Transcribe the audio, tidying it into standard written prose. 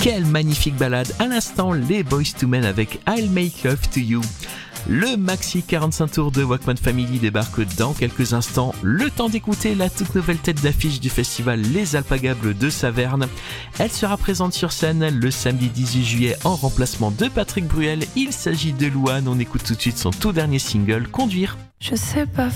Quelle magnifique balade. À l'instant, les Boyz II Men avec I'll Make Love to You. Le maxi 45 tours de Walkman Family débarque dans quelques instants. Le temps d'écouter la toute nouvelle tête d'affiche du festival Les Alpagables de Saverne. Elle sera présente sur scène le samedi 18 juillet en remplacement de Patrick Bruel. Il s'agit de Louane. On écoute tout de suite son tout dernier single, Conduire. Je sais pas